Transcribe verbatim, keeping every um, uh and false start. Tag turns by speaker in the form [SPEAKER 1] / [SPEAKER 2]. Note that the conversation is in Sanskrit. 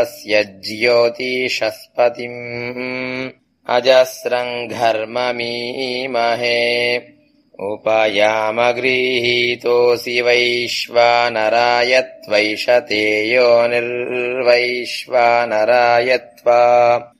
[SPEAKER 1] तस्य ज्योतिषस्पतिम् अजस्रम् घर्ममीमहे उपयामगृहीतोऽसि वैश्वानराय त्वैष ते योनिर्वैश्वानराय त्वा